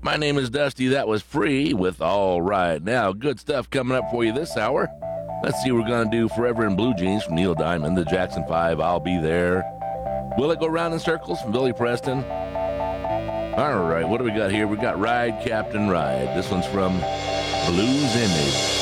My name is Dusty. That was Free with All Right. Now, good stuff coming up for you this hour. Let's see what we're going to do. Forever in Blue Jeans from Neil Diamond, the Jackson 5, I'll Be There. Will It Go Round in Circles from Billy Preston. All right, what do we got here? We got Ride, Captain Ride. This one's from Blues Image.